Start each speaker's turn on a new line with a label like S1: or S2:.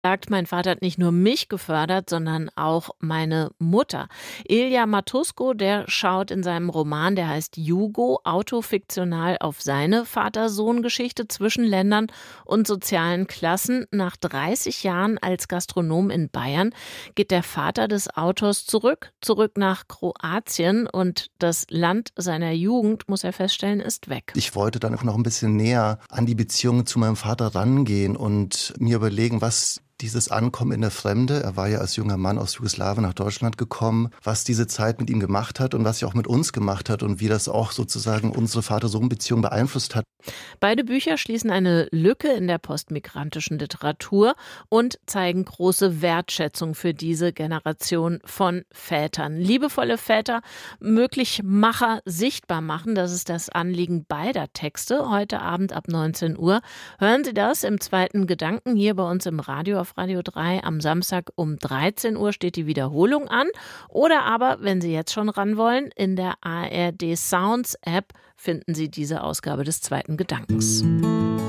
S1: Sagt, mein Vater hat nicht nur mich gefördert, sondern auch meine Mutter. Ilja Matusko, der schaut in seinem Roman, der heißt Jugo, autofiktional auf seine Vater-Sohn-Geschichte zwischen Ländern und sozialen Klassen. Nach 30 Jahren als Gastronom in Bayern geht der Vater des Autors zurück nach Kroatien, und das Land seiner Jugend, muss er feststellen, ist weg.
S2: Ich wollte dann noch ein bisschen näher an die Beziehung zu meinem Vater rangehen und mir überlegen, was dieses Ankommen in der Fremde, er war ja als junger Mann aus Jugoslawien nach Deutschland gekommen, was diese Zeit mit ihm gemacht hat und was sie auch mit uns gemacht hat und wie das auch sozusagen unsere Vater-Sohn-Beziehung beeinflusst hat.
S1: Beide Bücher schließen eine Lücke in der postmigrantischen Literatur und zeigen große Wertschätzung für diese Generation von Vätern. Liebevolle Väter, Möglichmacher, sichtbar machen, das ist das Anliegen beider Texte. Heute Abend ab 19 Uhr hören Sie das im zweiten Gedanken hier bei uns im Radio auf Radio 3. Am Samstag um 13 Uhr steht die Wiederholung an. Oder aber, wenn Sie jetzt schon ran wollen, in der ARD Sounds App finden Sie diese Ausgabe des zweiten Gedankens.